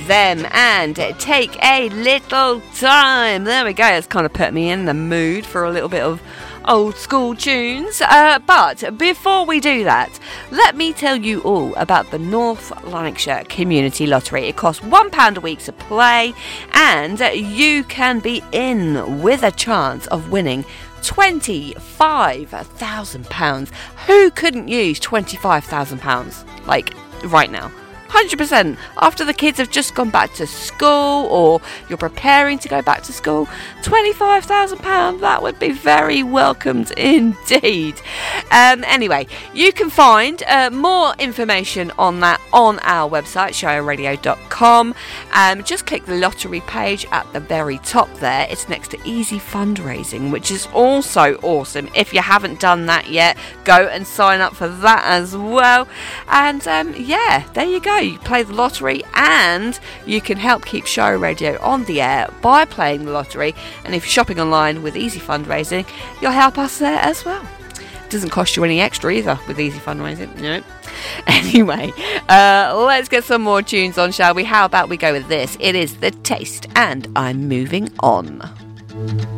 them and take a little time. There we go. It's kind of put me in the mood for a little bit of old school tunes. But before we do that, let me tell you all about the North Lanarkshire Community Lottery. It costs £1 a week to play, and you can be in with a chance of winning £25,000. Who couldn't use £25,000 like right now? 100%. After the kids have just gone back to school, or you're preparing to go back to school, £25,000, that would be very welcomed indeed. Anyway, you can find more information on that on our website, shireradio.com. Just click the lottery page at the very top there. It's next to Easy Fundraising, which is also awesome. If you haven't done that yet, go and sign up for that as well. And yeah, there you go. You play the lottery and you can help keep Shire Radio on the air by playing the lottery. And if you're shopping online with Easy Fundraising, you'll help us there as well. It doesn't cost you any extra either with Easy Fundraising, you know. Anyway, let's get some more tunes on, shall we? How about we go with this? It is The Taste, and I'm moving on.